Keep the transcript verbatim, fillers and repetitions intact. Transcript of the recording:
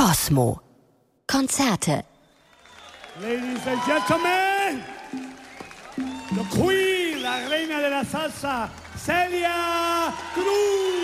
Kosmo. Konzerte. Ladies and gentlemen, the queen, la reina de la salsa, Celia Cruz.